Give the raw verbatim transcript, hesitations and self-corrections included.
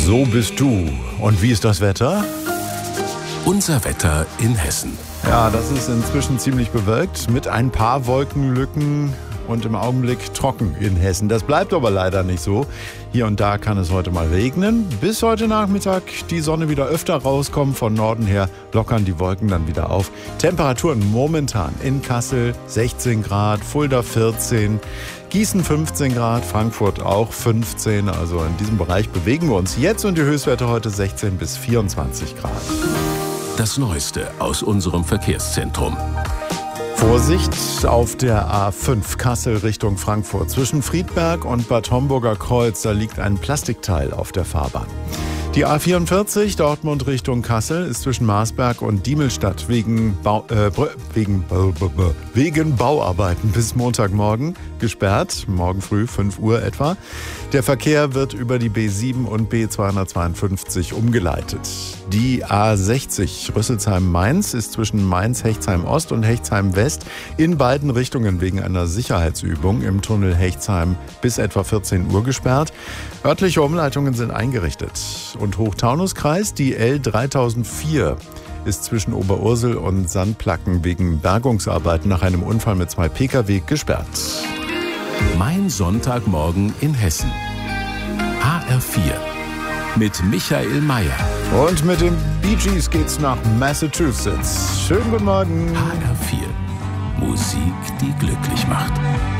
So bist du. Und wie ist das Wetter? Unser Wetter in Hessen. Ja, das ist inzwischen ziemlich bewölkt mit ein paar Wolkenlücken und im Augenblick trocken in Hessen. Das bleibt aber leider nicht so. Hier und da kann es heute mal regnen. Bis heute Nachmittag die Sonne wieder öfter rauskommen. Von Norden her lockern die Wolken dann wieder auf. Temperaturen momentan in Kassel sechzehn Grad, Fulda vierzehn, Gießen fünfzehn Grad, Frankfurt auch fünfzehn. Also in diesem Bereich bewegen wir uns jetzt und die Höchstwerte heute sechzehn bis vierundzwanzig Grad. Das Neueste aus unserem Verkehrszentrum. Vorsicht auf der A fünf Kassel Richtung Frankfurt. Zwischen Friedberg und Bad Homburger Kreuz, da liegt ein Plastikteil auf der Fahrbahn. Die A vierundvierzig Dortmund Richtung Kassel ist zwischen Marsberg und Diemelstadt wegen, Bau, äh, wegen, wegen Bauarbeiten bis Montagmorgen gesperrt. Morgen früh fünf Uhr etwa. Der Verkehr wird über die B sieben und B zweihundertzweiundfünfzig umgeleitet. Die A sechzig Rüsselsheim-Mainz ist zwischen Mainz-Hechtsheim-Ost und Hechtsheim-West in beiden Richtungen wegen einer Sicherheitsübung im Tunnel Hechtsheim bis etwa vierzehn Uhr gesperrt. Örtliche Umleitungen sind eingerichtet. Und Hochtaunuskreis, die L dreitausendvier ist zwischen Oberursel und Sandplacken wegen Bergungsarbeiten nach einem Unfall mit zwei Pkw gesperrt. Mein Sonntagmorgen in Hessen. H R vier mit Michael Mayer. Und mit den Bee Gees geht's nach Massachusetts. Schönen guten Morgen. H R vier. Musik, die glücklich macht.